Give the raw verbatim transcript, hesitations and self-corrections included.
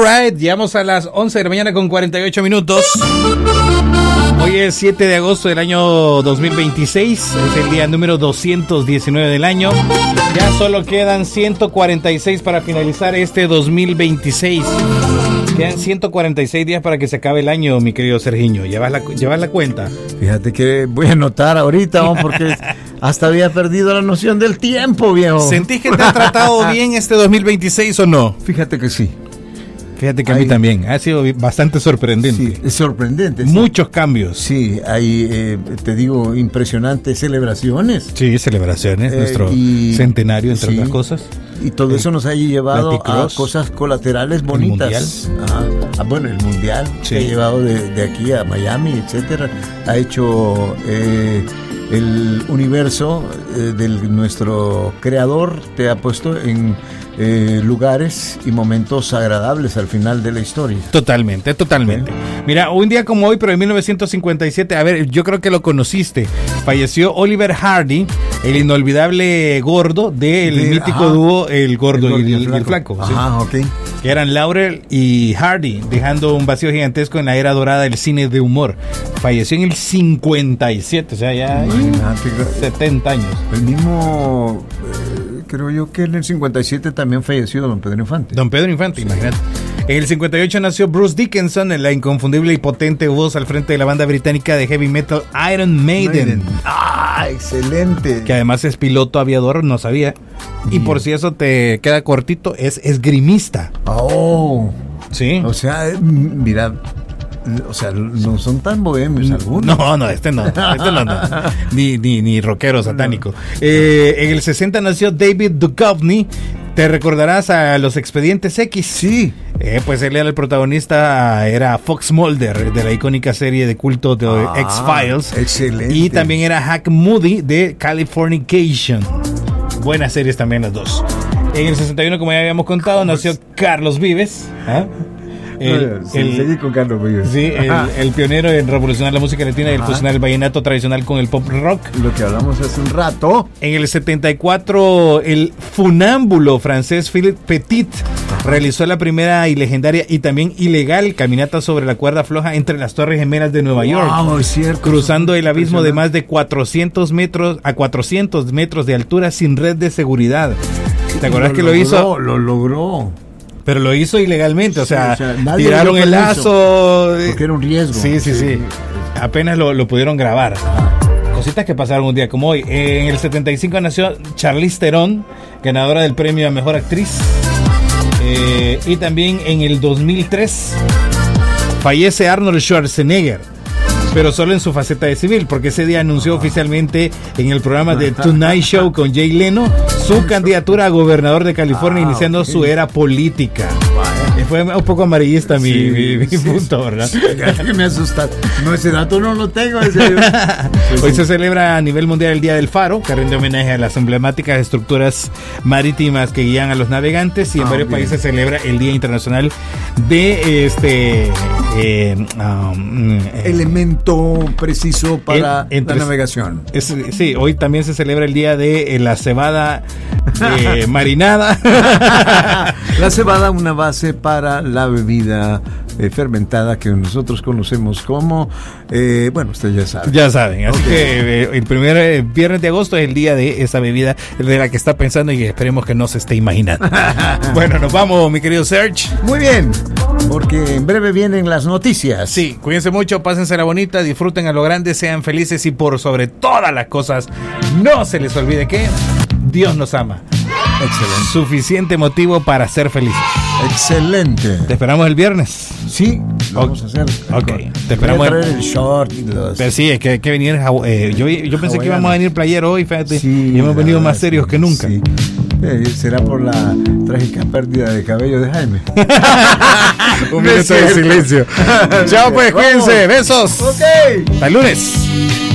right, llegamos a las once de la mañana con cuarenta y ocho minutos. Hoy es siete de agosto del año dos mil veintiséis, es el día número doscientos diecinueve del año. Ya solo quedan ciento cuarenta y seis para finalizar este dos mil veintiséis. Quedan ciento cuarenta y seis días para que se acabe el año, mi querido Sergiño. ¿Llevas la, llevas la cuenta? Fíjate que voy a anotar ahorita, ¿no? Porque hasta había perdido la noción del tiempo, viejo. ¿Sentís que te ha tratado bien este dos mil veintiséis o no? Fíjate que sí. Fíjate que a mí también, ha sido bastante sorprendente. Sí, es sorprendente. Muchos sí. cambios. Sí, hay, eh, te digo, impresionantes celebraciones. Sí, celebraciones, eh, nuestro y, centenario, entre sí, otras cosas. Y todo eso nos ha llevado a cosas colaterales bonitas. El ah, ah, bueno, el mundial sí. que ha llevado de, de aquí a Miami, etcétera. Ha hecho eh, el universo eh, de nuestro creador, te ha puesto en Eh, lugares y momentos agradables al final de la historia. Totalmente, totalmente. ¿Eh? Mira, un día como hoy, pero en mil novecientos cincuenta y siete, a ver, yo creo que lo conociste, falleció Oliver Hardy, el inolvidable gordo del de, mítico ajá, dúo El Gordo, el gordo y, el, y el Flaco. Ajá, ¿sí? ok. Que eran Laurel y Hardy, dejando un vacío gigantesco en la era dorada del cine de humor. Falleció en el cincuenta y siete, o sea, ya setenta años. El mismo... Eh, creo yo que en el cincuenta y siete también falleció don Pedro Infante. Don Pedro Infante, imagínate. En el cincuenta y ocho nació Bruce Dickinson, en la inconfundible y potente voz al frente de la banda británica de heavy metal Iron Maiden. Maiden. ¡Ah, excelente! Que además es piloto aviador, no sabía. Bien. Y por si eso te queda cortito, es esgrimista. ¡Oh! Sí. O sea, mira... O sea, no son tan bohemios algunos. No, no, este no. Este no, no. Ni, ni, ni rockero satánico. Eh, en el sesenta nació David Duchovny. Te recordarás a Los Expedientes X. Sí. Eh, pues él era el protagonista, era Fox Mulder de la icónica serie de culto de ah, X-Files. Excelente. Y también era Hack Moody de Californication. Buenas series también las dos. En el sesenta y uno, como ya habíamos contado, nació Carlos Vives. ¿Ah? El, sí, el, seguí con Carlos Vives. Sí, el, el pionero en revolucionar la música latina y el fusionar el vallenato tradicional con el pop rock. Lo que hablamos hace un rato. En el setenta y cuatro, el funámbulo francés Philippe Petit Ajá. realizó la primera y legendaria y también ilegal caminata sobre la cuerda floja entre las Torres Gemelas de Nueva York. Wow, es cierto. Cruzando el abismo de más de cuatrocientos metros a cuatrocientos metros de altura sin red de seguridad. ¿Te acuerdas que lo logró, hizo? Lo logró. Pero lo hizo ilegalmente, o sea, sí, o sea tiraron el lazo. Porque era un riesgo. Sí, sí, sí. sí. Apenas lo, lo pudieron grabar. Cositas que pasaron un día como hoy. En el setenta y cinco nació Charlize Theron, ganadora del premio a Mejor Actriz. Eh, y también en el dos mil tres fallece Arnold Schwarzenegger, pero solo en su faceta de civil, porque ese día anunció oficialmente en el programa de Tonight Show con Jay Leno su candidatura a gobernador de California, ah, iniciando okay. su era política. Vaya. Fue un poco amarillista mi, sí, mi, mi sí, punto, ¿verdad? Que me asusta. No, ese dato no lo tengo. Ese... Hoy se celebra a nivel mundial el Día del Faro, que rinde homenaje a las emblemáticas estructuras marítimas que guían a los navegantes, y en ah, varios bien. países se celebra el Día Internacional de este eh, um, elemento preciso para en, entre, la navegación. Es, sí, hoy también se celebra el día de eh, la cebada eh, marinada. La cebada, una base para la bebida eh, fermentada que nosotros conocemos como, eh, bueno, ustedes ya saben. Ya saben, así okay. que eh, el primer eh, viernes de agosto es el día de esa bebida de la que está pensando y esperemos que no se esté imaginando. Bueno, nos vamos, mi querido Serge. Muy bien, porque en breve vienen las noticias. Sí, cuídense mucho, pásensela bonita, disfruten a lo grande, sean felices y por sobre todas las cosas, no se les olvide que Dios nos ama. Excelente. Suficiente motivo para ser felices. Excelente. ¿Te esperamos el viernes? Sí, lo vamos a hacer. Ok, te esperamos. Voy a traer el short y los... Pero sí, es que hay que venir. Eh, yo yo pensé que íbamos a venir playero hoy, fíjate. Sí, y hemos venido más serios que nunca. Sí. Eh, será por la trágica pérdida de cabello de Jaime. Un minuto de silencio. Chao, pues, cuídense. Besos. Ok. Hasta el lunes.